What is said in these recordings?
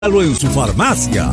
en su farmacia.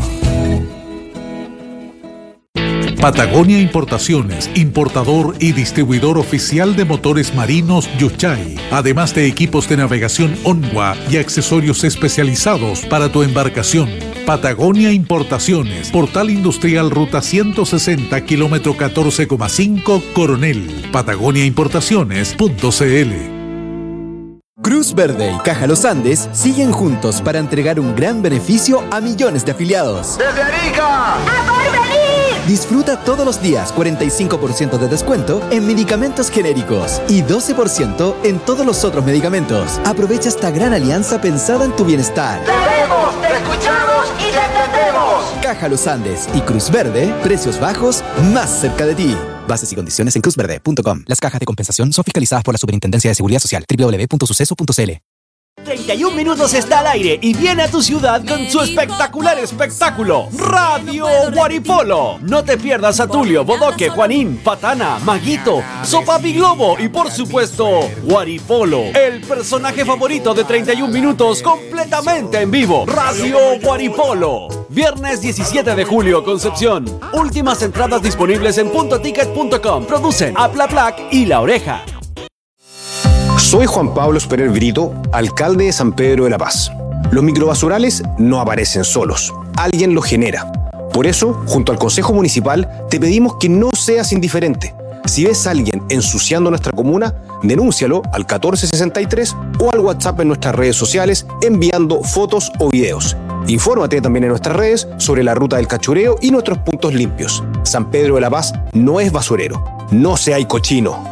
Patagonia Importaciones, importador y distribuidor oficial de motores marinos Yuchay, además de equipos de navegación Onwa y accesorios especializados para tu embarcación. Patagonia Importaciones, Portal Industrial Ruta 160, kilómetro 14,5, Coronel. patagoniaimportaciones.cl. Cruz Verde y Caja Los Andes siguen juntos para entregar un gran beneficio a millones de afiliados. ¡Desde Arica! ¡A Porvenir! Disfruta todos los días 45% de descuento en medicamentos genéricos y 12% en todos los otros medicamentos. Aprovecha esta gran alianza pensada en tu bienestar. ¡Te vemos, te escuchamos y te entendemos! Caja Los Andes y Cruz Verde, precios bajos más cerca de ti. Bases y condiciones en cruzverde.com. Las cajas de compensación son fiscalizadas por la Superintendencia de Seguridad Social. www.suceso.cl. 31 minutos está al aire y viene a tu ciudad con su espectacular espectáculo Radio Guaripolo. No te pierdas a Tulio, Bodoque, Juanín, Patana, Maguito, Sopapi Globo y por supuesto Guaripolo, el personaje favorito de 31 minutos completamente en vivo. Radio Guaripolo. Viernes 17 de julio, Concepción. Últimas entradas disponibles en puntoticket.com. Producen Aplaplac y La Oreja. Soy Juan Pablo Esperer Brito, alcalde de San Pedro de la Paz. Los microbasurales no aparecen solos, alguien los genera. Por eso, junto al Consejo Municipal, te pedimos que no seas indiferente. Si ves a alguien ensuciando nuestra comuna, denúncialo al 1463 o al WhatsApp en nuestras redes sociales enviando fotos o videos. Infórmate también en nuestras redes sobre la ruta del cachureo y nuestros puntos limpios. San Pedro de la Paz no es basurero. No seáis cochino.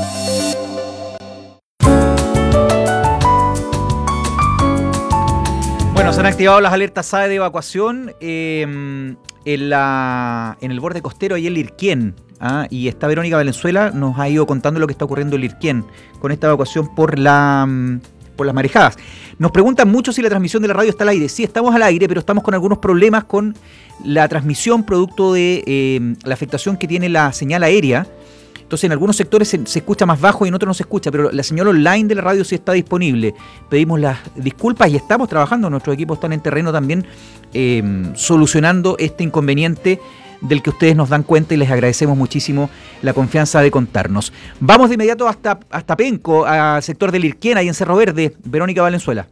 Bueno, se han activado las alertas SAE de evacuación en el borde costero y en Lirquén. Y esta Verónica Valenzuela nos ha ido contando lo que está ocurriendo en Lirquén con esta evacuación por las marejadas. Nos preguntan mucho si la transmisión de la radio está al aire. Sí, estamos al aire, pero estamos con algunos problemas con la transmisión producto de la afectación que tiene la señal aérea. Entonces en algunos sectores se escucha más bajo y en otros no se escucha, pero la señal online de la radio sí está disponible. Pedimos las disculpas y estamos trabajando, nuestros equipos están en terreno también solucionando este inconveniente del que ustedes nos dan cuenta y les agradecemos muchísimo la confianza de contarnos. Vamos de inmediato hasta Penco, al sector de Lirquén, ahí en Cerro Verde. Verónica Valenzuela.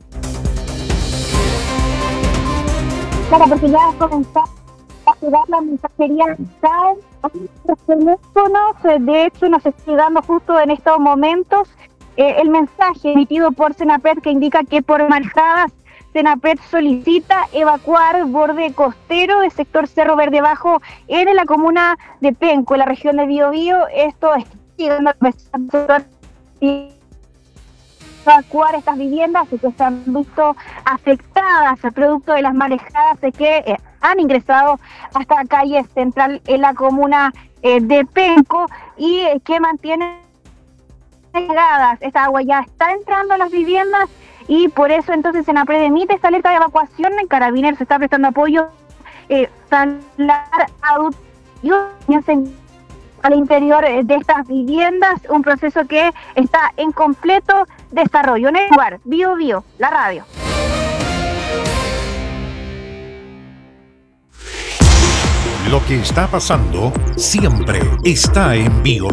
Claro, porque ya comenzó a llegar la mensajería SAE. Los teléfonos, de hecho, nos está llegando justo en estos momentos el mensaje emitido por Senapred que indica que por marejadas Senapred solicita evacuar borde costero del sector Cerro Verde Bajo en la comuna de Penco, en la región de Biobío. Esto está llegando al sector y evacuar estas viviendas que se han visto afectadas producto de las marejadas que han ingresado hasta la calle central en la comuna de Penco y que mantienen negadas. Esta agua ya está entrando a las viviendas y por eso entonces Senapred emite esta alerta de evacuación. En Carabineros se está prestando apoyo al interior de estas viviendas, un proceso que está en completo desarrollo. En el lugar, Bio, la radio. Lo que está pasando siempre está en Bio.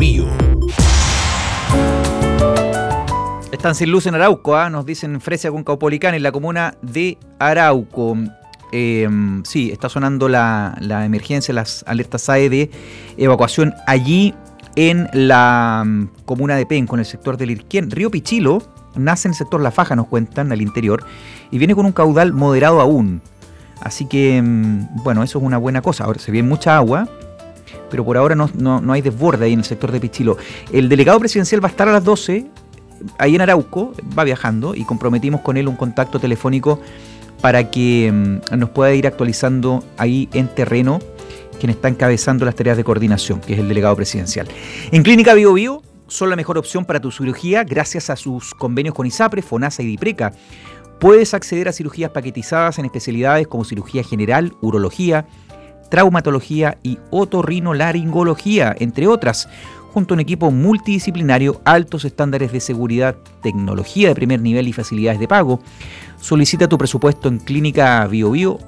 Están sin luz en Arauco, nos dicen Fresia con Caupolicán, en la comuna de Arauco. Sí, está sonando la emergencia, las alertas SAE de evacuación allí en la comuna de Penco, en el sector del Lirquén. Río Pichilo nace en el sector La Faja, nos cuentan, al interior, y viene con un caudal moderado aún. Así que, bueno, eso es una buena cosa. Ahora se viene mucha agua, pero por ahora no hay desborde ahí en el sector de Pichilo. El delegado presidencial va a estar a las 12, ahí en Arauco, va viajando, y comprometimos con él un contacto telefónico para que nos pueda ir actualizando ahí en terreno quien está encabezando las tareas de coordinación, que es el delegado presidencial. En Clínica Bio son la mejor opción para tu cirugía gracias a sus convenios con ISAPRE, FONASA y DIPRECA. Puedes acceder a cirugías paquetizadas en especialidades como cirugía general, urología, traumatología y otorrinolaringología, entre otras, junto a un equipo multidisciplinario, altos estándares de seguridad, tecnología de primer nivel y facilidades de pago. Solicita tu presupuesto en Clínica Bio Bio